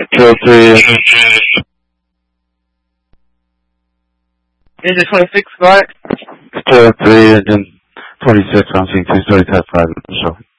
203. Engine 26, right? 203, engine 26, I'm seeing 230 type 5, so.